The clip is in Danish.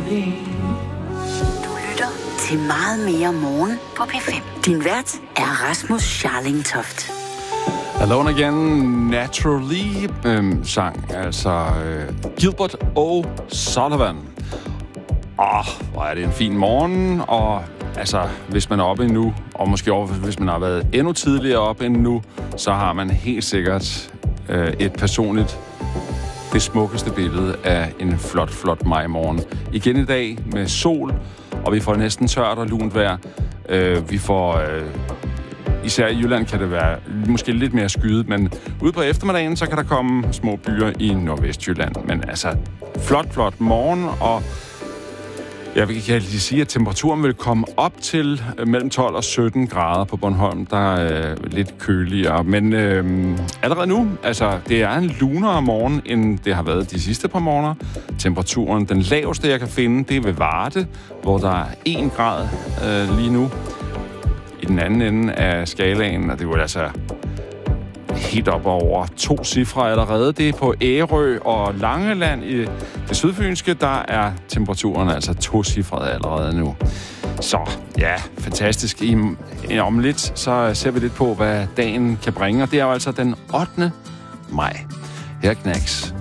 Du lytter til Meget mere morgen på P5. Din vært er Rasmus Scharling Toft. Alone Again, Naturally sang, altså Gilbert O'Sullivan. Hvor er det en fin morgen, og altså, hvis man er oppe endnu, og måske også hvis man har været endnu tidligere oppe end nu, så har man helt sikkert et personligt, det smukkeste billede af en flot, flot majmorgen. Igen i dag med sol, og vi får næsten tørt og lunt vejr. Vi får... Især i Jylland kan det være måske lidt mere skyet, men ude på eftermiddagen, så kan der komme små byer i Nordvestjylland. Men altså, flot morgen, og jeg vil lige sige, at temperaturen vil komme op til mellem 12 og 17 grader på Bornholm. Der er lidt køligere, men allerede nu, altså, det er en lunere morgen, end det har været de sidste par morgener. Temperaturen, den laveste, jeg kan finde, det er ved Varde, hvor der er 1 grad lige nu. I den anden ende af skalaen, og det var altså helt op over 2 cifre allerede. Det er på Ærø og Langeland i det sydfynske, der er temperaturen altså 2 cifre allerede nu. Så ja, fantastisk. Om lidt, så ser vi lidt på, hvad dagen kan bringe, og det er jo altså den 8. maj. Her Knacks.